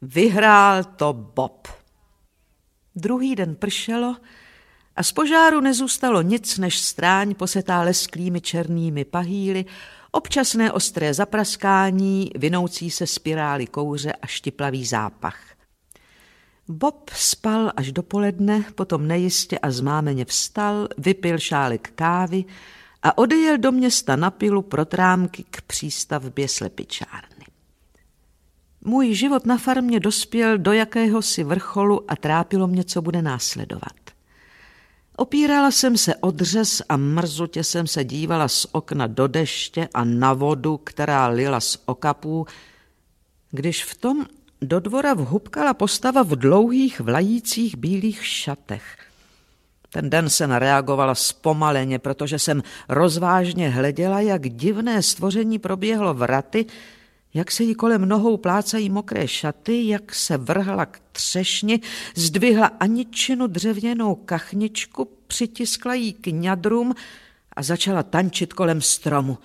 Vyhrál to Bob. Druhý den pršelo a z požáru nezůstalo nic než stráň posetá lesklými černými pahýly, občasné ostré zapraskání, vinoucí se spirály kouře a štiplavý zápach. Bob spal až dopoledne, potom nejistě a zmámeně vstal, vypil šálek kávy a odejel do města na pilu pro trámky k přístavbě slepičárny. Můj život na farmě dospěl do jakéhosi vrcholu a trápilo mě, co bude následovat. Opírala jsem se o dřez a mrzutě jsem se dívala z okna do deště a na vodu, která lila z okapů, když v tom do dvora vhupkala postava v dlouhých vlajících bílých šatech. Ten den jsem reagovala zpomaleně, protože jsem rozvážně hleděla, jak divné stvoření proběhlo vraty, jak se jí kolem nohou plácají mokré šaty, jak se vrhla k třešni, zdvihla Aničinu dřevěnou kachničku, přitiskla jí k ňadrům a začala tančit kolem stromu.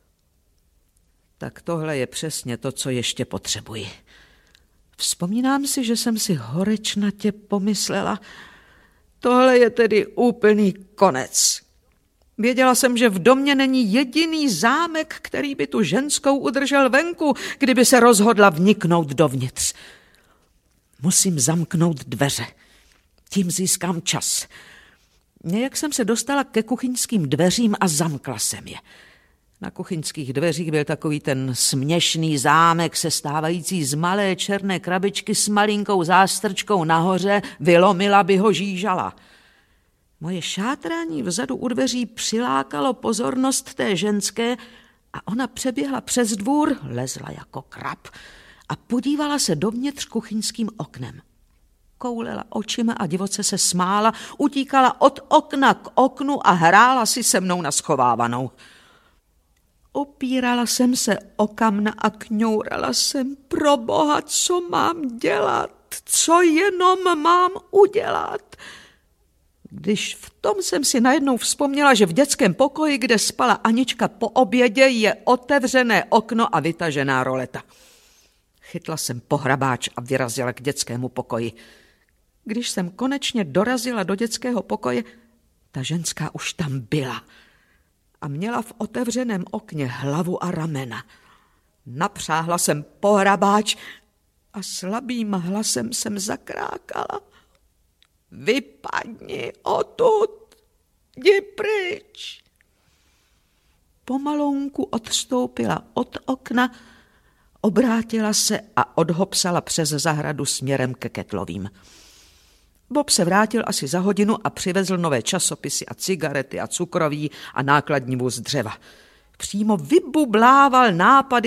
Tak tohle je přesně to, co ještě potřebuji. Vzpomínám si, že jsem si horečnatě pomyslela, tohle je tedy úplný konec. Věděla jsem, že v domě není jediný zámek, který by tu ženskou udržel venku, kdyby se rozhodla vniknout dovnitř. Musím zamknout dveře. Tím získám čas. Nějak jsem se dostala ke kuchyňským dveřím a zamkla jsem je. Na kuchyňských dveřích byl takový ten směšný zámek sestávající z malé černé krabičky s malinkou zástrčkou nahoře, vylomila by ho žížala. Moje šátrání vzadu u dveří přilákalo pozornost té ženské a ona přeběhla přes dvůr, lezla jako krab a podívala se dovnitř kuchyňským oknem. Koulela očima a divoce se smála, utíkala od okna k oknu a hrála si se mnou na schovávanou. Opírala jsem se o kamna a kňourala jsem, proboha, co mám dělat, co jenom mám udělat. Když v tom jsem si najednou vzpomněla, že v dětském pokoji, kde spala Anička po obědě, je otevřené okno a vytažená roleta. Chytla jsem pohrabáč a vyrazila k dětskému pokoji. Když jsem konečně dorazila do dětského pokoje, ta ženská už tam byla a měla v otevřeném okně hlavu a ramena. Napřáhla jsem pohrabáč a slabým hlasem jsem zakrákala. Vypadni odtud, jdi pryč. Pomalounku odstoupila od okna, obrátila se a odhopsala přes zahradu směrem ke Ketlovým. Bob se vrátil asi za hodinu a přivezl nové časopisy a cigarety a cukroví a nákladní vůz dřeva. Přímo vybublával nápady